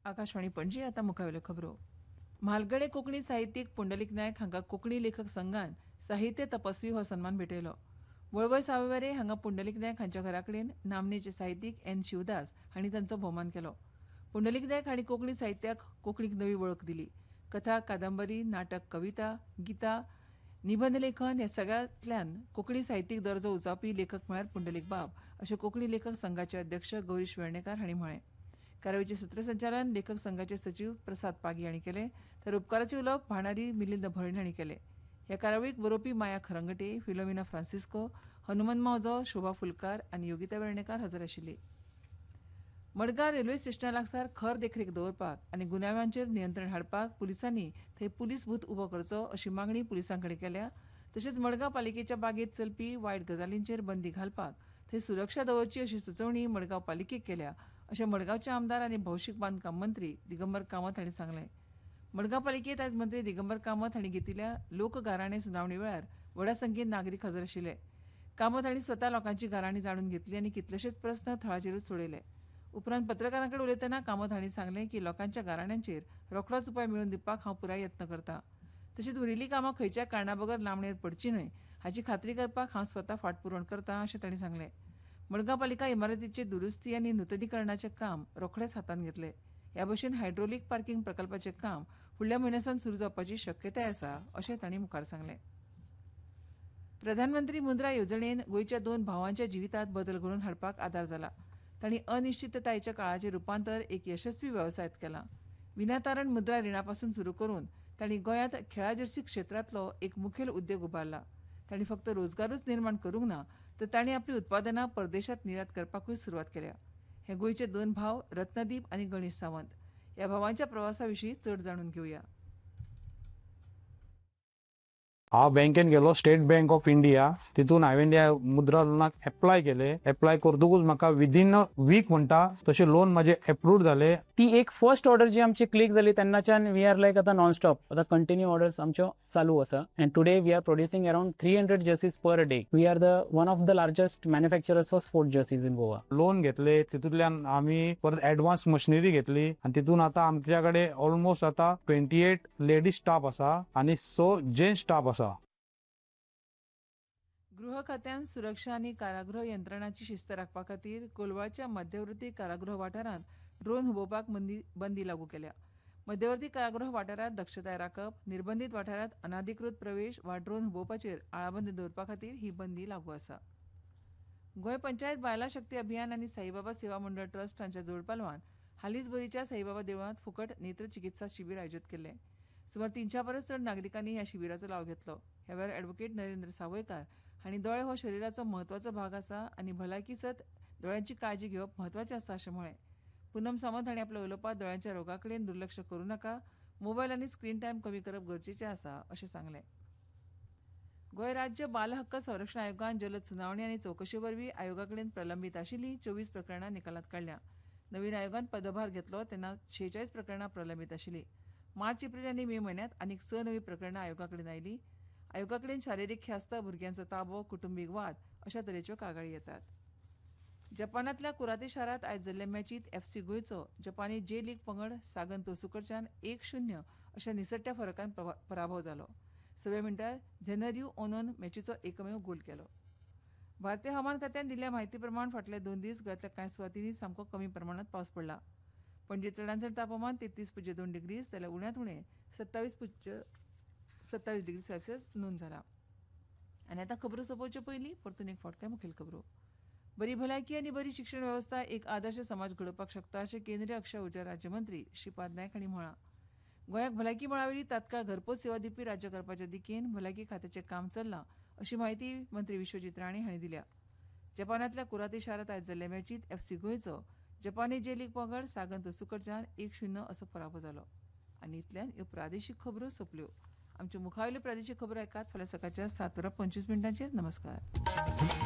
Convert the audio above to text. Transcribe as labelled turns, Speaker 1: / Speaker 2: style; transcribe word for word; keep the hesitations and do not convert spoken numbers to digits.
Speaker 1: आकाशवाणी पणजी आता मुखावेल्यो खबरो. म्हालगडे कोंकणी साहित्यीक पुंडलीक नायक हांका कोंकणी लेखक संघान साहित्य तपस्वी हो सन्मान भेटयलो. वळवय सावयवेरें हांगा पुंडलीक नायक हांच्या घरा कडेन नामनेचे साहित्यीक एन शिवदास हांणी तांचो भोवमान केलो. पुंडलीक नायक हांणी कोंकणी साहित्याक कोंकणीक नवी वळख दिली. कथा, कादंबरी, नाटक, कविता, गितां, निबंध लेखन ह्या सगळ्यांतल्यान कोंकणी साहित्यीक दर्जो उंचावपी लेखक म्हळ्यार पुंडलीक बाब अशें कोंकणी लेखक संघाचे अध्यक्ष गौरीश वेर्णेकार हांणी म्हळें. कार्यावळीचें सूत्रसंचालन लेखक संघाचे सचिव प्रसाद पागी हांणी केलें, तर उपकाराचें उलोवप भाणारी मिलिंद भरणे हांणी केलें. ह्या कार्यावळीक बरोवपी माया खरंगटे, फिलोमिना फ्रांसिस्को, हनुमन मावजो, शोभा फुलकार आनी योगिता वेर्णेकार हजर आशिल्लीं. मडगांव रेल्वे स्टेशना लागसार खर देखरेख दवरपाक आनी गुन्यांवांचेर नियंत्रण हाडपाक पुलिसांनी थंय पुलीस बूथ उबो करचो अशी मागणी पुलिसां कडेन केल्या. तशेंच मडगांव पालिकेच्या बागेत चलपी वायट गजालींचेर बंदी घालपाक थंय सुरक्षा दवरची अशी सुचोवणी मडगांव पालिकेक केल्या अशें मडगांवचे आमदार आनी भौशीक बांदकाम मंत्री दिगंबर कामत हांणी सांगलें. मडगांव पालिकेंत आयज मंत्री दिगंबर कामत हांणी घेतिल्ल्या लोक गाराणे सुनावणे वेळार व्हड संख्येन नागरीक हजर आशिल्ले. कामत हांणी स्वता लोकांची गाराणी जाणून घेतली आनी कितलेशेच प्रस्न थळाचेरूच सोडयले. उपरांत पत्रकारां कडेन उलयतना कामत हांणी सांगलें की लोकांच्या गाराण्यांचेर रोखडोच उपाय मेळोवन दिवपाक हांव पुराय यत्न करतां. तशेंच उरिल्लीं कामां खंयच्याय कारणाबगर लांबणेर पडची न्हय हाची खात्री करपाक हांव स्वता फाटपुरवण करतां अशें तांणी सांगलें. मडगांव पालिका इमारतीचे दुरुस्ती आनी नूतनीकरणाचें काम रोखडेच हातांत घेतलें. ह्या भशेन हायड्रोलीक पार्किंग प्रकल्पाचें काम फुडल्या म्हयन्यासावन सुरू जावपाची शक्यताय आसा अशें तांणी मुखार सांगलें. प्रधानमंत्री मुद्रा येवजणेन गोंयच्या दोन भावांच्या जिवितांत बदल घडोवन हाडपाक आदार जाला. तांणी अनिश्चिततायेच्या काळाचें रुपांतर एक यशस्वी वेवसायांत केलां. विनातारण मुद्रा रिणा पासून सुरू करून तांणी गोंयांत खेळा जर्सी क्षेत्रांतलो एक मुखेल उद्योग उबारला. तांणी फक्त रोजगारूच निर्माण करूंक ना तर तांणी आपली उत्पादनां परदेशांत निर्यात करपाकूय सुरवात केल्या. हे गोंयचे दोन भाव रत्नदीप आनी गणेश सावंत. ह्या भावांच्या प्रवासा विशीं चड जाणून घेवया.
Speaker 2: हांव बँकेन गेलो स्टेट बँक ऑफ इंडिया तितून हांवें त्या मुद्रा लोनाक एप्लाय केले. एप्लाय करतकूच म्हाका विदीन अ वीक म्हणटा तशें लोन म्हाजे एप्रूव्ड जाले.
Speaker 3: ती एक फर्स्ट ऑर्डर जी आमची क्लिक जाली तेन्नाच्यान वी आर लायक आतां नॉन स्टॉप आतां कंटिन्यू ऑर्डर्स आमच्यो चालू आसा. And today we R producing around three hundred jerseys per day. We R the one of the largest manufacturers of sport jerseys in Goa.
Speaker 2: Loan घेतले तितूंतल्यान आमी परत advance machinery घेतली आनी तितून आतां आमच्या कडेन ऑलमोस्ट आतां ट्वेंटी एट लेडीज स्टाफ आसा आनी स जेंट्स स्टाफ आसा.
Speaker 1: गृह खात्यान सुरक्षा आनी कारागृह यंत्रणाची शिस्त राखपा खातीर कोलवाळच्या मध्यवर्ती कारागृह वाठारांत ड्रोन हुबोवपाक बंदी लागू केल्या. मध्यवर्ती कारागृह वाठारांत दक्षताय राखप, निर्बंधीत वाठारांत अनाधिकृत प्रवेश वा ड्रोन हुबोवपाचेर आळाबंदी दवरपा खातीर ही बंदी लागू आसा. गोंय पंचायत बायला शक्ती अभियान आनी साईबाबा सेवा मंडळ ट्रस्ट हांच्या जोड पालवान हालींच बरीच्या साईबाबा देवळांत फुकट नेत्र चिकित्सा शिबीर आयोजीत केल्लें. सुमार तिनशा परस चड नागरिकांनी ह्या शिबिराचो लाव घेतलो. ह्या वेळार अॅडव्होकेट नरेंद्र सावयकार हांणी दोळे हो शरिराचो म्हत्वाचो भाग आसा आनी भलायकी सत दोळ्यांची काळजी घेवप म्हत्वाचें आसा अशें म्हळें. पूनम सावंत हांणी आपल्या उलोवपांत दोळ्यांच्या रोगा कडेन दुर्लक्ष करूं नाका, मोबायल आनी स्क्रीन टायम कमी करप गरजेचें आसा अशें सांगलें. गोंय राज्य बाल हक्क संरक्षण आयोगान जलद सुनावणी आनी चवकशे वरवीं आयोगा कडेन प्रलंबीत आशिल्लीं चोवीस प्रकरणां निकालांत काडल्या. नवीन आयोगान पदभार घेतलो तेन्ना शेचाळीस प्रकरणां प्रलंबीत आशिल्लीं. मार्च एप्रील आनी मे म्हयन्यांत आनीक स नवीं प्रकरणां आयोगा कडेन आयलीं. आयोगा कडेन शारिरीक ख्यास्त, भुरग्यांचो ताबो, कुटुंबीक वाद अशा तरेच्यो कागाळी येतात. जपानांतल्या कुराते शारांत आयज जाल्ले मॅचींत एफसी गोंयचो जपानी जे लीग पंगड सागन तोसूकडच्यान एक शुन्य अशा निसट्ट्या फरकान पराभव जालो. सव्या मिनटार झेनर्यू ओनोन मॅचीचो एकमेव गोल केलो. भारतीय हवामान खात्यान दिल्ल्या म्हायती प्रमाण फाटले दोन दीस गोंयांतल्या कांय सुवातींनी सामको कमी प्रमाणांत पावस पडला. पणजे चडांत चड तापमान तेत्तीस पुज्य दोन डिग्रीज जाल्यार उण्यांत उणें सत्तावीस पुज्य सत्तावीस डिग्री सेल्सियस नोंद जाला. आनी आतां खबरो सोंपोवचे पयलीं परतून एक फावट मुखेल खबरो. बरी भलायकी आनी बरी शिक्षण वेवस्था एक आदर्श समाज घडोवपाक शकता अशें केंद्रीय अक्षय उर्जा राज्यमंत्री श्रीपाद नायक हांणी म्हळां. गोंयांक भलायकी मळावेली तात्काळ घरपोच सेवा दिवपी राज्य करपाच्या दिकेन भलायकी खात्याचें काम चल्लां अशी माहिती मंत्री विश्वजीत राणे हांणी दिल्या. जपानांतल्या कुराते शारांत आयज जाल्ल्या मॅचींत एफसी गोंयचो जपानी जे लीग पंगड सागन तोसूकडच्यान एक शुन्य असो पराभव जालो. आनी इतल्यान ह्यो प्रादेशीक खबरो सोंपल्यो. आमच्यो मुखावेल्यो प्रादेशीक खबरो ऐकात फाल्यां सकाळच्या सात वरां पंचवीस मिनटांचेर. नमस्कार.